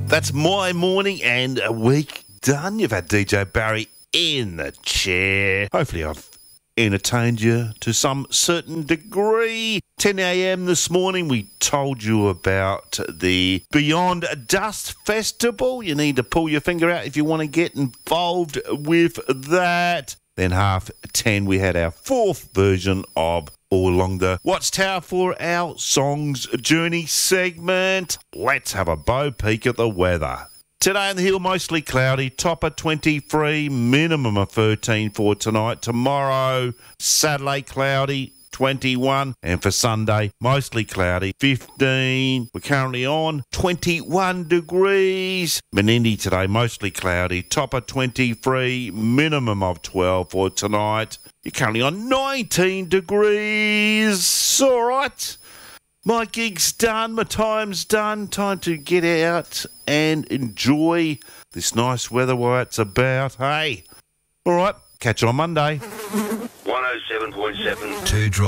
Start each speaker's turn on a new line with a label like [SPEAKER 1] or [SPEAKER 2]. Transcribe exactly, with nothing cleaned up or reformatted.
[SPEAKER 1] That's my morning and a week done. You've had D J Barry in the chair. Hopefully I've entertained you to some certain degree. ten a.m. this morning, we told you about the Beyond Dust Festival. You need to pull your finger out if you want to get involved with that. Then half ten, we had our fourth version of All Along the Watchtower for our Songs Journey segment. Let's have a bow peek at the weather. Today on the hill, mostly cloudy, top of twenty-three, minimum of thirteen for tonight. Tomorrow, Saturday, cloudy, twenty-one. And for Sunday, mostly cloudy, fifteen. We're currently on twenty-one degrees. Menindee today, mostly cloudy, top of twenty-three, minimum of twelve for tonight. You're currently on nineteen degrees. All right. My gig's done, my time's done. Time to get out and enjoy this nice weather while it's about. Hey, all right, catch you on Monday.
[SPEAKER 2] one oh seven point seven
[SPEAKER 3] Two